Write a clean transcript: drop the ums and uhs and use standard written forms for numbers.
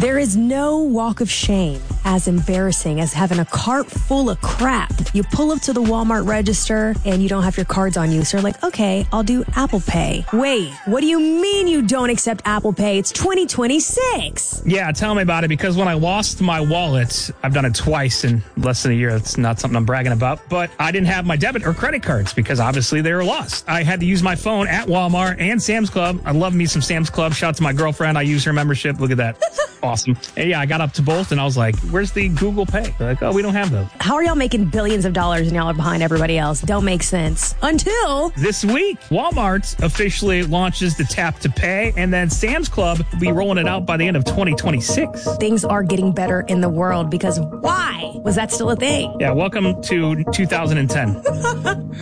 There is no walk of shame as embarrassing as having a cart full of crap. You pull up to the Walmart register and you don't have your cards on you. So you're like, okay, I'll do Apple Pay. Wait, what do you mean you don't accept Apple Pay? It's 2026. Yeah, tell me about it, because when I lost my wallet, I've done it twice in less than a year. It's not something I'm bragging about, but I didn't have my debit or credit cards because obviously they were lost. I had to use my phone at Walmart and Sam's Club. I love me some Sam's Club. Shout out to my girlfriend. I use her membership. Look at that. Awesome. And yeah, I got up to both and I was like, where's the Google Pay? They're like, oh, we don't have those. How are y'all making billions of dollars and y'all are behind everybody else? Don't make sense. Until this week, Walmart officially launches the Tap to Pay, and then Sam's Club will be rolling it out by the end of 2026. Things are getting better in the world, because why was that still a thing? Yeah, welcome to 2010.